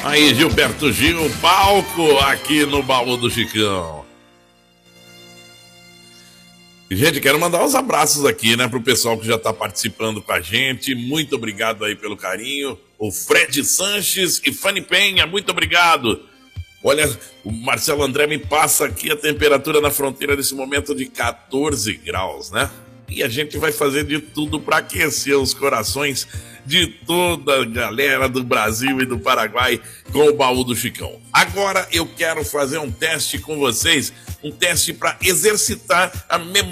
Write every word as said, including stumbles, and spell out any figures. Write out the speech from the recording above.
Aí, Gilberto Gil, palco aqui no Baú do Chicão. Gente, quero mandar uns abraços aqui, né, pro pessoal que já tá participando com a gente. Muito obrigado aí pelo carinho. O Fred Sanches e Fanny Penha, muito obrigado. Olha, o Marcelo André me passa aqui a temperatura na fronteira nesse momento de quatorze graus, né? E a gente vai fazer de tudo para aquecer os corações de toda a galera do Brasil e do Paraguai com o Baú do Chicão. Agora eu quero fazer um teste com vocês, um teste para exercitar a memória